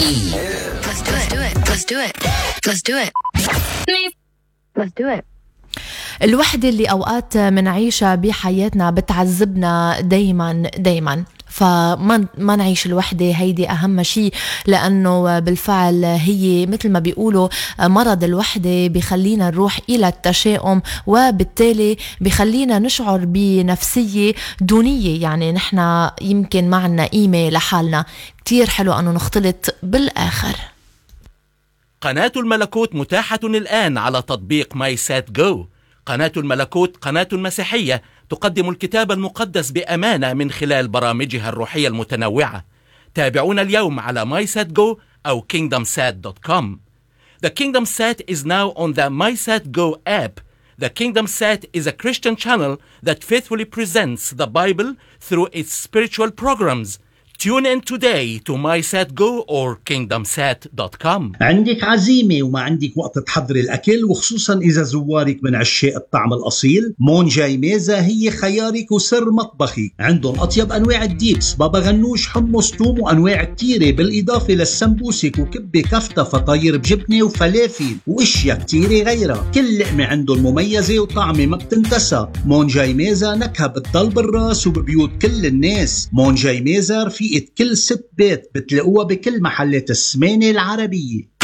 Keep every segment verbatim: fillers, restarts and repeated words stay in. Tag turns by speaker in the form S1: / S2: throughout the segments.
S1: Let's do it. Let's do it. Let's do it. Let's do it.
S2: الوحدة اللي أوقات منعيشها بحياتنا بتعذبنا دايما دايما، فما ما نعيش الوحدة، هيدي أهم شيء، لأنه بالفعل هي مثل ما بيقولوا مرض الوحدة بيخلينا نروح إلى التشاؤم، وبالتالي بيخلينا نشعر بنفسية دونية. يعني نحن يمكن معنا قيمة لحالنا. كتير حلو أنه نختلط بالآخر.
S3: قناة الملكوت متاحة الآن على تطبيق ماي سات جو. قناة الملكوت قناة مسيحية تقدم الكتاب المقدس بأمانة من خلال برامجها الروحية المتنوعة. تابعونا اليوم على ماي سات جو أو كينغدم سات دوت كوم. The Kingdom Sat is now on the MySatGo app. The Kingdom Sat is a Christian channel that faithfully presents the Bible through its spiritual programs. Tune in today to MySatGo or kingdom sat dot com.
S4: عندك عزيمة وما عندك وقت تحضري الأكل، وخصوصا إذا زوارك من عشاق الطعم الأصيل، مون جاي ميزة هي خيارك وسر مطبخي. عندهم أطيب أنواع الديبس، بابا غنوش، حمص، توم، وأنواع كتيرة، بالإضافة للسمبوسك وكبة كفتة، فطاير بجبنة وفلافل وإشياء كتيرة غيرها. كل لقمة عندهم مميزة وطعمة ما بتنتسى. مون جاي ميزة نكهة بتضل بالراس وببيوت كل الناس. مون جاي ميزة رفيقة كل ست بيت، بتلاقوها بكل محلات السمانة العربية.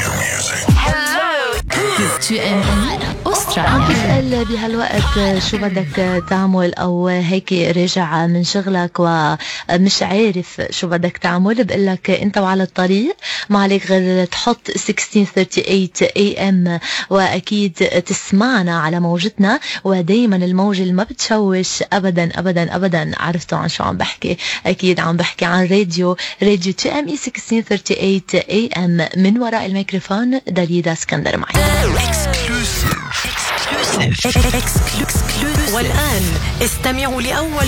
S2: عم بسأل بهالوقت شو بدك تعمل، أو هيك راجع من شغلك ومش عارف شو بدك تعمل، بقلك أنت وعلى الطريق ما عليك غير تحط ستة عشر ثلاثة وثلاثين إيه إم، وأكيد تسمعنا على موجتنا، ودايما الموجة اللي ما بتشوش أبدا أبدا أبدا. عرفتوا عن شو عم بحكي؟ أكيد عم بحكي عن راديو راديو تي إم إي ستة عشر ثلاثة وثلاثين إيه إم. من وراء الميكروفون داليدا اسكندر معي.
S5: والآن استمعوا لأول